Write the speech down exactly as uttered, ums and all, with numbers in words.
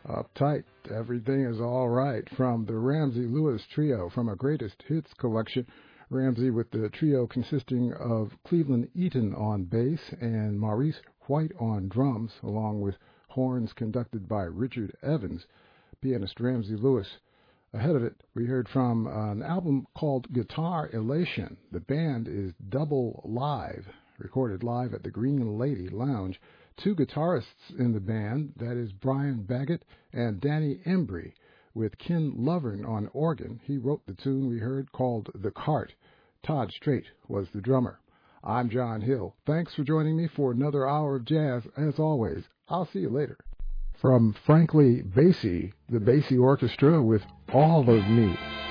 Uptight, everything is all right from the Ramsey Lewis Trio from a greatest hits collection. Ramsey with the trio consisting of Cleveland Eaton on bass and Maurice White on drums, along with horns conducted by Richard Evans, pianist Ramsey Lewis. Ahead of it, we heard from an album called Guitar Elation. The band is Double Live, recorded live at the Green Lady Lounge. Two guitarists in the band, that is Brian Baggett and Danny Embry, with Ken Lovern on organ. He wrote the tune we heard called The Cart. Todd Strait was the drummer. I'm John Hill. Thanks for joining me for another hour of jazz. As always, I'll see you later. From Frankly Basie, the Basie Orchestra with All of Me.